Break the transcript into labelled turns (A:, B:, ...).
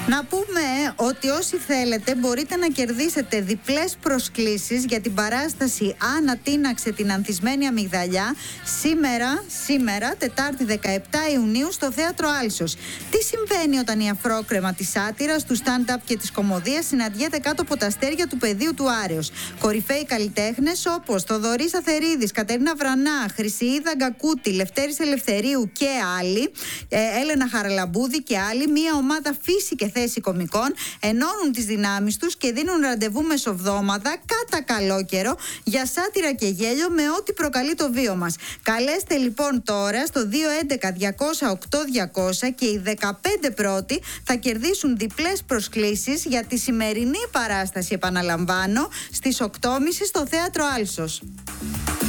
A: Να πούμε ότι όσοι θέλετε μπορείτε να κερδίσετε διπλές προσκλήσεις για την παράσταση «Άννα τίναξε την ανθισμένη αμυγδαλιά» σήμερα, Τετάρτη 17 Ιουνίου στο Θέατρο Άλσος. Τι συμβαίνει όταν η αφρόκρεμα της σάτυρας, του stand-up και της κωμωδίας συναντιέται κάτω από τα αστέρια του πεδίου του Άρεως? Κορυφαίοι καλλιτέχνες όπως Θοδωρής Αθερίδης, Κατερίνα Βρανά, Χρυσιίδα Γκακούτη, Λευτέρης Ελευθερίου και άλλοι, Έλενα Χαραλαμπούδη και άλλοι, μια ομάδα φύση και θέση κομικών ενώνουν τις δυνάμεις τους και δίνουν ραντεβού μεσοβδόμαδα κατά καλό καιρό για σάτυρα και γέλιο με ό,τι προκαλεί το βίο μας. Καλέστε λοιπόν τώρα στο 211-200-8200 και οι 15 πρώτοι θα κερδίσουν διπλές προσκλήσεις για τη σημερινή παράσταση, επαναλαμβάνω, στις 8.30 στο Θέατρο Άλσος.